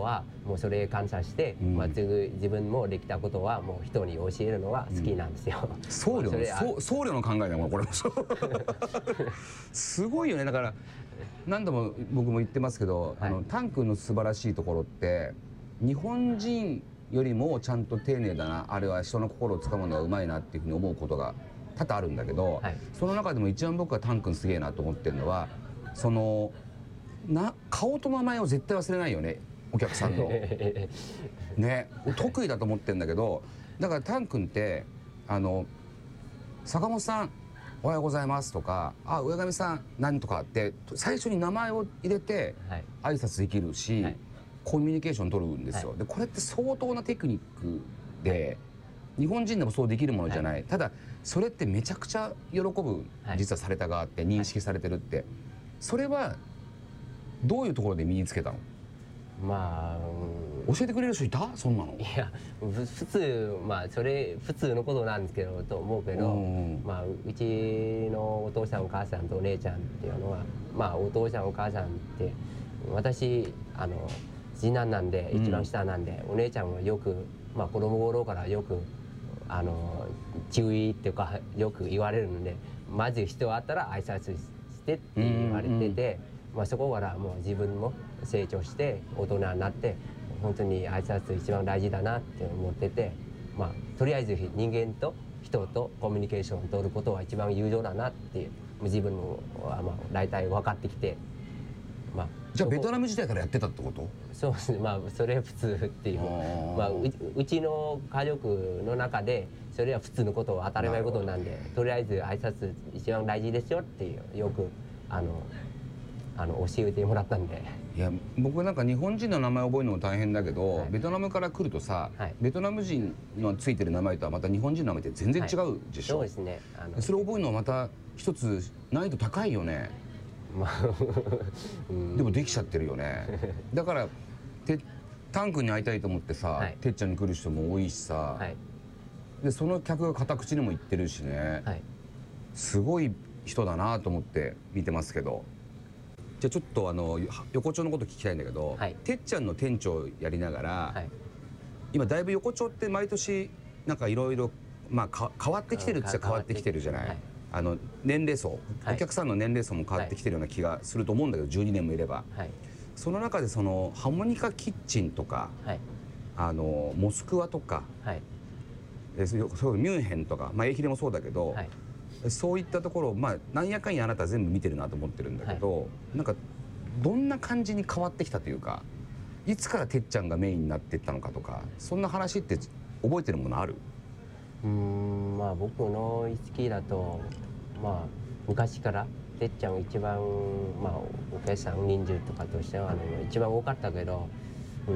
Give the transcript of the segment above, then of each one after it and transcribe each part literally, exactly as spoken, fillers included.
はもうそれ感謝して、うん、まあ、自分もできたことはもう人に教えるのが好きなんですよ、 うん、僧侶の僧侶の考えだもんこれもすごいよね。だから何度も僕も言ってますけど、はい、あのタン君の素晴らしいところって日本人よりもちゃんと丁寧だな、あれは人の心をつかむのがうまいなっていうふうに思うことが多々あるんだけど、はい、その中でも一番僕がタン君すげえなと思ってるのはそのな顔と名前を絶対忘れないよね、お客さんのね、得意だと思ってるんだけど、だからタン君ってあの坂本さんおはようございますとか、あ上上さん何とかって最初に名前を入れて挨拶できるし、はい、コミュニケーション取るんですよ、はい、でこれって相当なテクニックで、はい、日本人でもそうできるものじゃない、はい、ただそれってめちゃくちゃ喜ぶ、はい、実はされた側って認識されてるって、はい、それはどういうところで身につけたの？ まあ、 うん、教えてくれる人いた？そんなの？ いや普通、まあそれ普通のことなんですけどと思うけど、まあうちのお父さんお母さんとお姉ちゃんっていうのは、まあお父さんお母さんって私あの次男なんで一番下なんで、うん、お姉ちゃんはよく、まあ子供頃からよくあの注意っていうかよく言われるので、まず人会ったら挨拶してって言われてて、まあそこからもう自分も成長して大人になって本当に挨拶一番大事だなって思ってて、まあとりあえず人間と人とコミュニケーションを取ることは一番有用だなっていう自分はまあ大体分かってきて、まあじゃあベトナム時代からやってたってこと？ そうですね、まあそれは普通っていう、まあ う, うちの家族の中でそれは普通のこと当たり前のことなんで、とりあえず挨拶一番大事ですよっていうよくあのあの教えてもらったんで。 いや僕なんか日本人の名前覚えるのも大変だけど、はい、ベトナムから来るとさ、はい、ベトナム人のついてる名前とはまた日本人の名前って全然違うでしょ、はい、そうですね。あのそれ覚えるのはまた一つ難易度高いよね。まあでもできちゃってるよね。だからてタン君に会いたいと思ってさ、はい、てっちゃんに来る人も多いしさ、はい、でその客が片口にも言ってるしね、はい、すごい人だなと思って見てますけど。じゃあちょっとあの横丁のこと聞きたいんだけど、はい、てっちゃんの店長やりながら、はい、今だいぶ横丁って毎年なんかいろいろまあ変わってきてるっちゃ変わってきてるじゃない、はい、あの年齢層、はい、お客さんの年齢層も変わってきてるような気がすると思うんだけど、じゅうにねんもいれば、はい、その中でそのハーモニカキッチンとか、はい、あのモスクワとか、はい、そうミュンヘンとか、まあ、エイヒレもそうだけど、はい、そういったところを、まあ、なんやかんやあなた全部見てるなと思ってるんだけど、はい、なんかどんな感じに変わってきたというか、いつからてっちゃんがメインになっていったのかとか、そんな話って覚えてるものある？ うーん、まあ僕の意識だと、まあ昔からてっちゃん一番、まあ、お客さん人数とかとしてはあの一番多かったけど、うん、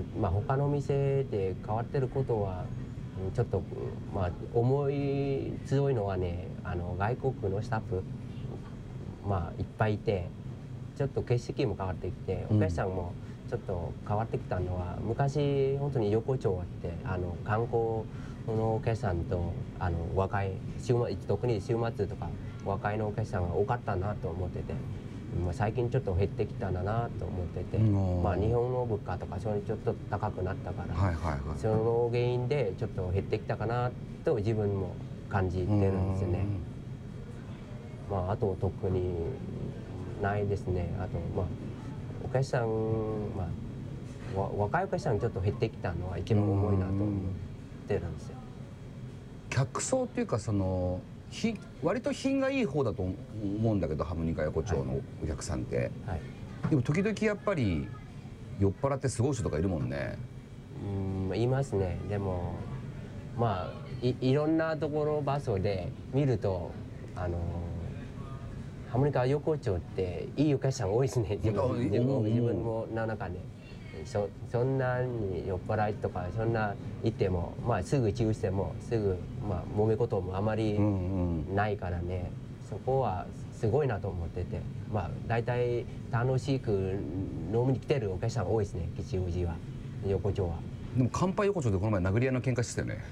まあ他の店で変わってることはちょっと、まあ、思い強いのはね、あの外国のスタッフ、まあ、いっぱいいて、ちょっと景色も変わってきて、お客さんもちょっと変わってきたのは、うん、昔本当に横丁ってあの観光のお客さんとあの若い週末、特に週末とか若いのお客さんが多かったなと思ってて、まあ、最近ちょっと減ってきたんだなと思ってて、まあ、日本の物価とかそれちょっと高くなったから、はいはいはい、その原因でちょっと減ってきたかなと自分も感じてるんですよね。まあ、あと特にないですね。あと、まあ、お客さん、まあ、若いお客さんちょっと減ってきたのは一番重いなと思ってるんですよ。 客層っていうかそのひ割と品がいい方だと思うんだけど、ハーモニカ横丁のお客さんって、はいはい、でも時々やっぱり酔っ払ってすごい人とかいるもんね。 うん、いますね。でもまあ い, いろんなところ場所で見ると、あのハーモニカ横丁っていいお客さん多いですね。自分自分自分もの中で そ, そんなに酔っ払いとかそんな言っても、まあ、すぐ注意してもすぐ、まあ、揉め事もあまりないからね、うんうん、そこはすごいなと思ってて、まあ大体楽しく飲みに来てるお客さん多いですね、吉祥寺は横丁は。 でも乾杯横丁でこの前殴り合いの喧嘩してたよね。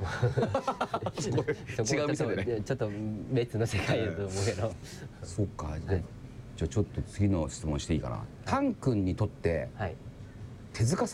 違う店でね。 ちょっと別の世界だと思うけど。 そうか、はい、じゃあちょっと次の質問していいかな。タン君にとって、はい、手塚